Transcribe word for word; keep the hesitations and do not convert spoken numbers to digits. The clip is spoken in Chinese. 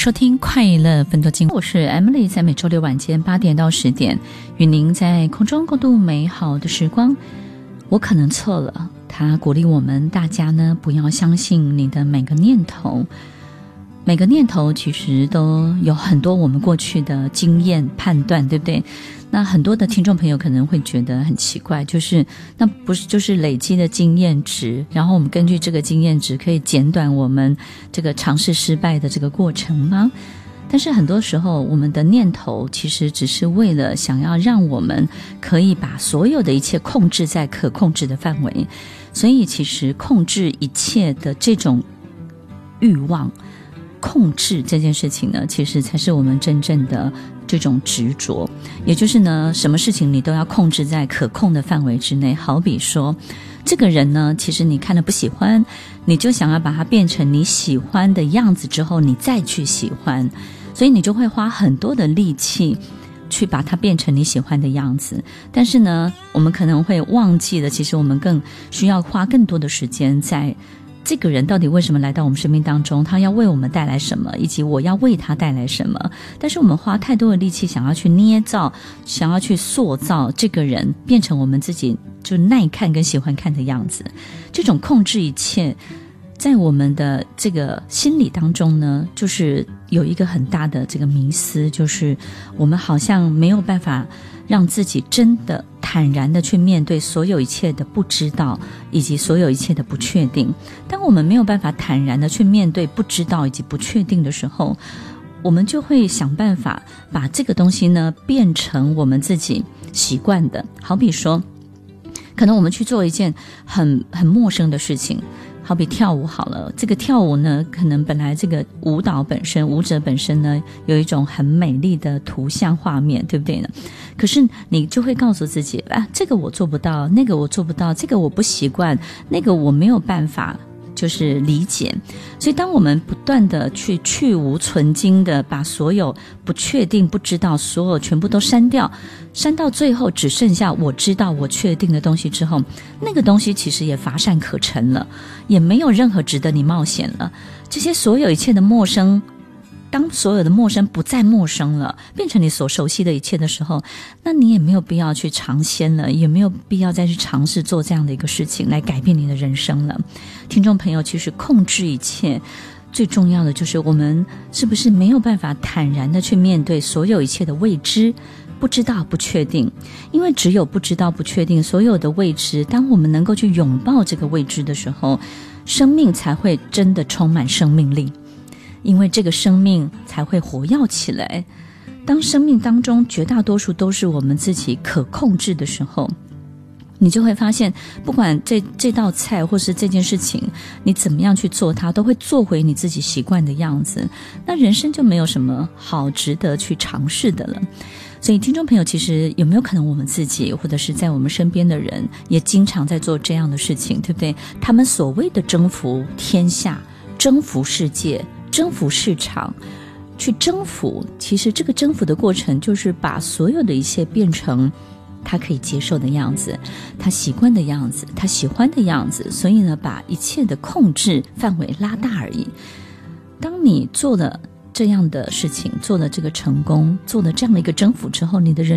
收听快乐分多金，我是 Emily， 在每周六晚间八点到十点，与您在空中共度美好的时光。我可能错了，他鼓励我们大家呢，不要相信你的每个念头，每个念头其实都有很多我们过去的经验判断，对不对？那很多的听众朋友可能会觉得很奇怪，就是那不是就是累积的经验值，然后我们根据这个经验值可以减短我们这个尝试失败的这个过程吗？但是很多时候我们的念头其实只是为了想要让我们可以把所有的一切控制在可控制的范围，所以其实控制一切的这种欲望，控制这件事情呢，其实才是我们真正的这种执着。也就是呢，什么事情你都要控制在可控的范围之内。好比说这个人呢，其实你看了不喜欢，你就想要把它变成你喜欢的样子之后你再去喜欢，所以你就会花很多的力气去把它变成你喜欢的样子。但是呢，我们可能会忘记了，其实我们更需要花更多的时间在这个人到底为什么来到我们生命当中，他要为我们带来什么，以及我要为他带来什么。但是我们花太多的力气想要去捏造，想要去塑造这个人变成我们自己就耐看跟喜欢看的样子，这种控制一切在我们的这个心理当中呢，就是有一个很大的这个迷思，就是我们好像没有办法让自己真的坦然的去面对所有一切的不知道以及所有一切的不确定。当我们没有办法坦然的去面对不知道以及不确定的时候，我们就会想办法把这个东西呢变成我们自己习惯的。好比说可能我们去做一件很很陌生的事情，好比跳舞好了，这个跳舞呢，可能本来这个舞蹈本身，舞者本身呢，有一种很美丽的图像画面，对不对呢？可是你就会告诉自己啊，这个我做不到，那个我做不到，这个我不习惯，那个我没有办法就是理解。所以当我们不断的去去无存菁的把所有不确定不知道所有全部都删掉，删到最后只剩下我知道我确定的东西之后，那个东西其实也乏善可陈了，也没有任何值得你冒险了。这些所有一切的陌生，当所有的陌生不再陌生了，变成你所熟悉的一切的时候，那你也没有必要去尝鲜了，也没有必要再去尝试做这样的一个事情来改变你的人生了。听众朋友，其实控制一切最重要的就是我们是不是没有办法坦然的去面对所有一切的未知，不知道不确定。因为只有不知道不确定，所有的未知，当我们能够去拥抱这个未知的时候，生命才会真的充满生命力，因为这个生命才会活跃起来。当生命当中绝大多数都是我们自己可控制的时候，你就会发现不管这这道菜或是这件事情你怎么样去做它，都会做回你自己习惯的样子，那人生就没有什么好值得去尝试的了。所以听众朋友，其实有没有可能我们自己或者是在我们身边的人也经常在做这样的事情，对不对？他们所谓的征服天下，征服世界，征服市场，去征服，其实这个征服的过程就是把所有的一切变成他可以接受的样子，他习惯的样子，他喜欢的样子。所以呢，把一切的控制范围拉大而已。当你做了这样的事情，做了这个成功，做了这样的一个征服之后，你的人